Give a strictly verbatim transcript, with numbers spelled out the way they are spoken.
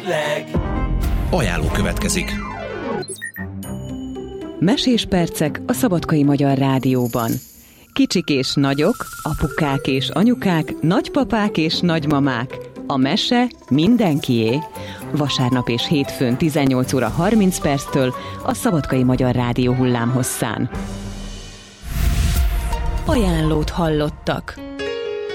Mérleg. Ajánló következik. Mesés percek a Szabadkai Magyar Rádióban. Kicsik és nagyok, apukák és anyukák, nagypapák és nagymamák. A mese mindenkié. Vasárnap és hétfőn tizennyolc óra harminc perctől a Szabadkai Magyar Rádió hullámhosszán. Ajánlót hallottak.